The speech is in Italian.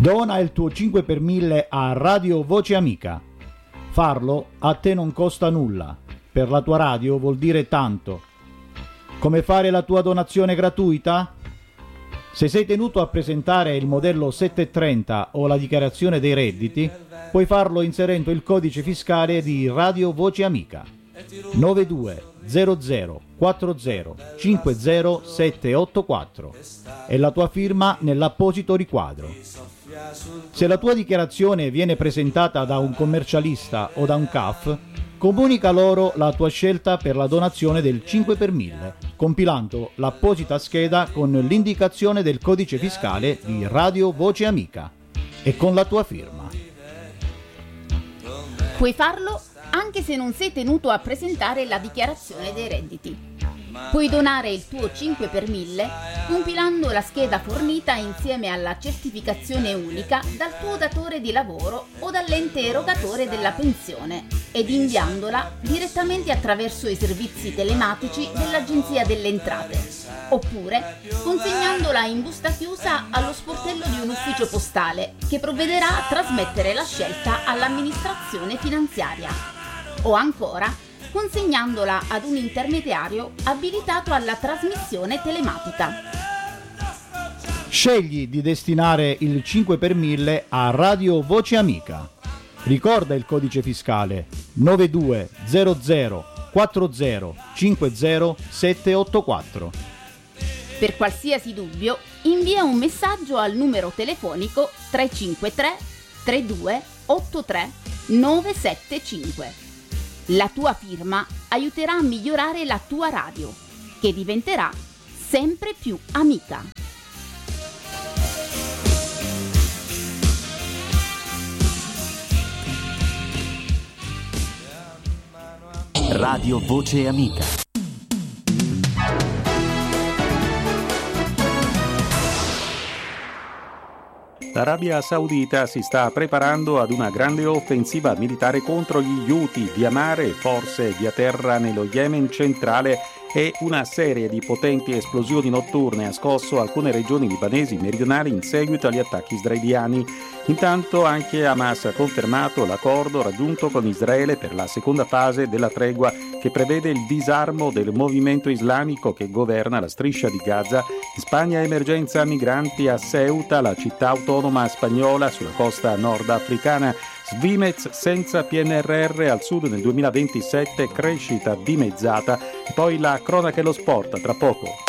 Dona il tuo 5 per 1000 a Radio Voce Amica. Farlo a te non costa nulla. Per la tua radio vuol dire tanto. Come fare la tua donazione gratuita? Se sei tenuto a presentare il modello 730 o la dichiarazione dei redditi, puoi farlo inserendo il codice fiscale di Radio Voce Amica 9200 40 50 784 e la tua firma nell'apposito riquadro. Se la tua dichiarazione viene presentata da un commercialista o da un CAF, comunica loro la tua scelta per la donazione del 5 per 1000, compilando l'apposita scheda con l'indicazione del codice fiscale di Radio Voce Amica e con la tua firma. Puoi farlo anche se non sei tenuto a presentare la dichiarazione dei redditi. Puoi donare il tuo 5 per 1000 compilando la scheda fornita insieme alla certificazione unica dal tuo datore di lavoro o dall'ente erogatore della pensione ed inviandola direttamente attraverso i servizi telematici dell'Agenzia delle Entrate, oppure consegnandola in busta chiusa allo sportello di un ufficio postale che provvederà a trasmettere la scelta all'amministrazione finanziaria, o ancora consegnandola ad un intermediario abilitato alla trasmissione telematica. Scegli di destinare il 5 per 1000 a Radio Voce Amica. Ricorda il codice fiscale 9200 40 50 784. Per qualsiasi dubbio, invia un messaggio al numero telefonico 353 32 83 975. La tua firma aiuterà a migliorare la tua radio, che diventerà sempre più amica. Radio Voce Amica. L'Arabia Saudita si sta preparando ad una grande offensiva militare contro gli Houthi via mare, forse via terra nello Yemen centrale, e una serie di potenti esplosioni notturne ha scosso alcune regioni libanesi meridionali in seguito agli attacchi israeliani. Intanto anche Hamas ha confermato l'accordo raggiunto con Israele per la seconda fase della tregua che prevede il disarmo del movimento islamico che governa la striscia di Gaza. In Spagna emergenza migranti a Ceuta, la città autonoma spagnola sulla costa nordafricana. Svimez senza PNRR al sud nel 2027, crescita dimezzata. E poi la cronaca e lo sport tra poco.